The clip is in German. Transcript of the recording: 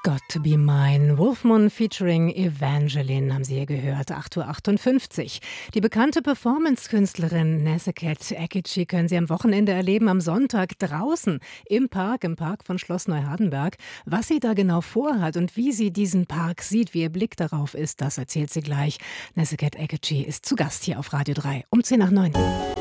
Got to be mine. Wolfman featuring Evangeline haben Sie hier gehört, 8:58 Uhr. Die bekannte Performance-Künstlerin Nezaket Ekici können Sie am Wochenende erleben, am Sonntag draußen im Park von Schloss Neuhardenberg. Was sie da genau vorhat und wie sie diesen Park sieht, wie ihr Blick darauf ist, das erzählt sie gleich. Nezaket Ekici ist zu Gast hier auf Radio 3 um 8:50 Uhr.